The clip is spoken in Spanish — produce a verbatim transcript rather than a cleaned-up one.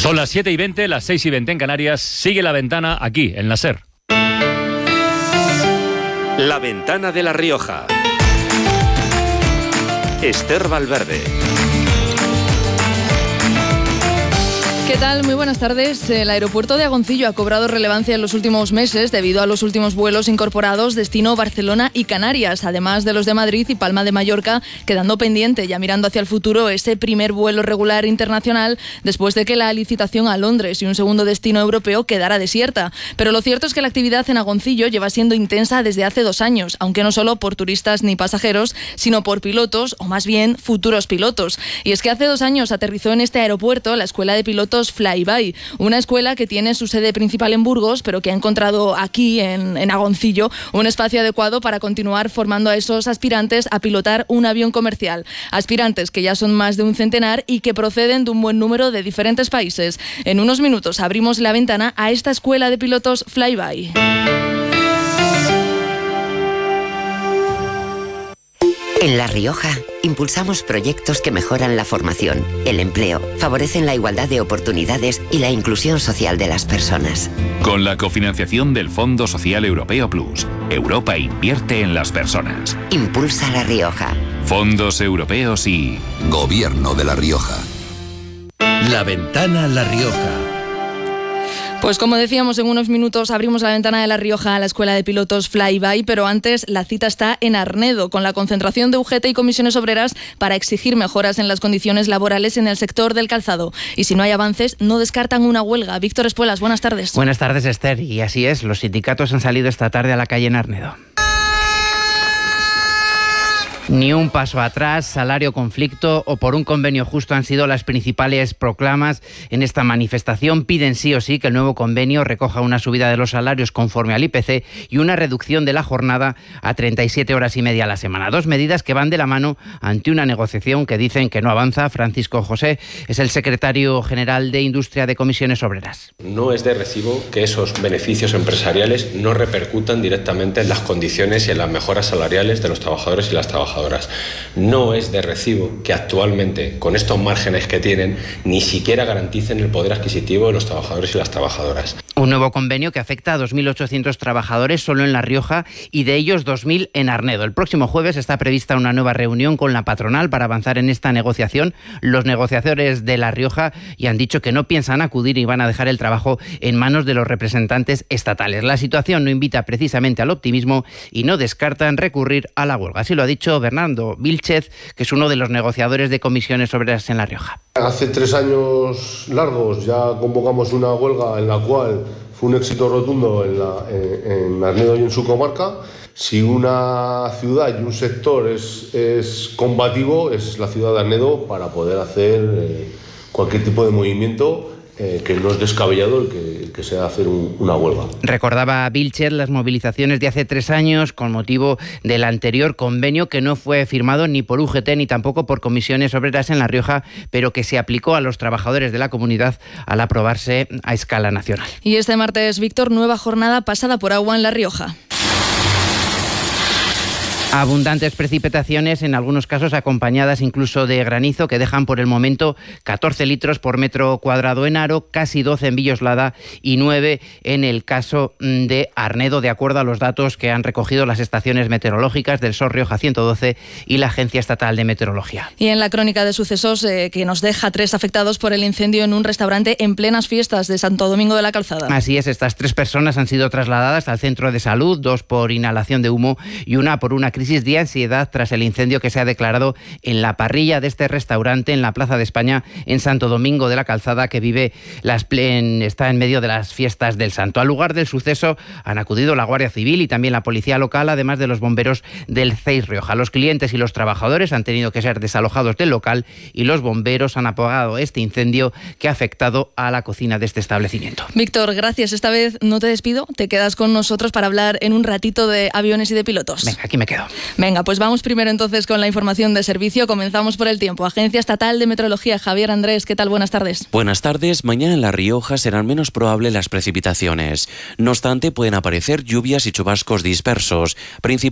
Son las siete y veinte, las seis y veinte en Canarias. Sigue La Ventana aquí, en la SER. La Ventana de La Rioja. Esther Valverde. ¿Qué tal? Muy buenas tardes. El aeropuerto de Agoncillo ha cobrado relevancia en los últimos meses debido a los últimos vuelos incorporados destino Barcelona y Canarias, además de los de Madrid y Palma de Mallorca, quedando pendiente, ya mirando hacia el futuro, ese primer vuelo regular internacional después de que la licitación a Londres y un segundo destino europeo quedara desierta. Pero lo cierto es que la actividad en Agoncillo lleva siendo intensa desde hace dos años, aunque no solo por turistas ni pasajeros, sino por pilotos, o más bien futuros pilotos. Y es que hace dos años aterrizó en este aeropuerto la Escuela de Pilotos Flyby, una escuela que tiene su sede principal en Burgos, pero que ha encontrado aquí, en, en Agoncillo, un espacio adecuado para continuar formando a esos aspirantes a pilotar un avión comercial. Aspirantes que ya son más de un centenar y que proceden de un buen número de diferentes países. En unos minutos abrimos la ventana a esta Escuela de Pilotos Flyby. En La Rioja, impulsamos proyectos que mejoran la formación, el empleo, favorecen la igualdad de oportunidades y la inclusión social de las personas. Con la cofinanciación del Fondo Social Europeo Plus, Europa invierte en las personas. Impulsa La Rioja. Fondos europeos y... Gobierno de La Rioja. La Ventana La Rioja. Pues como decíamos, en unos minutos abrimos la ventana de La Rioja a la Escuela de Pilotos Flyby, pero antes la cita está en Arnedo, con la concentración de U G T y comisiones obreras para exigir mejoras en las condiciones laborales en el sector del calzado. Y si no hay avances, no descartan una huelga. Víctor Espuelas, buenas tardes. Buenas tardes, Esther. Y así es, los sindicatos han salido esta tarde a la calle en Arnedo. Ni un paso atrás, salario, conflicto o por un convenio justo han sido las principales proclamas en esta manifestación. Piden sí o sí que el nuevo convenio recoja una subida de los salarios conforme al I P C y una reducción de la jornada a treinta y siete horas y media a la semana. Dos medidas que van de la mano ante una negociación que dicen que no avanza. Francisco José es el secretario general de Industria de Comisiones Obreras. No es de recibo que esos beneficios empresariales no repercutan directamente en las condiciones y en las mejoras salariales de los trabajadores y las trabajadoras. No es de recibo que actualmente, con estos márgenes que tienen, ni siquiera garanticen el poder adquisitivo de los trabajadores y las trabajadoras. Un nuevo convenio que afecta a dos mil ochocientos trabajadores solo en La Rioja y de ellos dos mil en Arnedo. El próximo jueves está prevista una nueva reunión con la patronal para avanzar en esta negociación. Los negociadores de La Rioja ya han dicho que no piensan acudir y van a dejar el trabajo en manos de los representantes estatales. La situación no invita precisamente al optimismo y no descartan recurrir a la huelga. Así lo ha dicho Bernardo Vilchez, que es uno de los negociadores de comisiones obreras en La Rioja. Hace tres años largos ya convocamos una huelga en la cual fue un éxito rotundo en, la, en, en Arnedo y en su comarca. Si una ciudad y un sector es, es combativo, es la ciudad de Arnedo para poder hacer eh, cualquier tipo de movimiento Eh, que no es descabellado el que, el que sea hacer un, una huelga. Recordaba Vilchez las movilizaciones de hace tres años con motivo del anterior convenio que no fue firmado ni por U G T ni tampoco por comisiones obreras en La Rioja, pero que se aplicó a los trabajadores de la comunidad al aprobarse a escala nacional. Y este martes, Víctor, nueva jornada pasada por agua en La Rioja. Abundantes precipitaciones, en algunos casos acompañadas incluso de granizo, que dejan por el momento catorce litros por metro cuadrado en Haro, casi doce en Villoslada y nueve en el caso de Arnedo, de acuerdo a los datos que han recogido las estaciones meteorológicas del S O S Rioja ciento doce y la Agencia Estatal de Meteorología. Y en la crónica de sucesos eh, que nos deja tres afectados por el incendio en un restaurante en plenas fiestas de Santo Domingo de la Calzada. Así es, estas tres personas han sido trasladadas al centro de salud, dos por inhalación de humo y una por una crisis de ansiedad tras el incendio que se ha declarado en la parrilla de este restaurante en la Plaza de España en Santo Domingo de la Calzada, que vive las plen, está en medio de las fiestas del Santo. Al lugar del suceso han acudido la Guardia Civil y también la Policía Local, además de los bomberos del C E I S Rioja. Los clientes y los trabajadores han tenido que ser desalojados del local y los bomberos han apagado este incendio que ha afectado a la cocina de este establecimiento. Víctor, gracias. Esta vez no te despido, te quedas con nosotros para hablar en un ratito de aviones y de pilotos. Venga, aquí me quedo. Venga, pues vamos primero entonces con la información de servicio. Comenzamos por el tiempo. Agencia Estatal de Meteorología, Javier Andrés, ¿qué tal? Buenas tardes. Buenas tardes. Mañana en La Rioja serán menos probables las precipitaciones. No obstante, pueden aparecer lluvias y chubascos dispersos, principalmente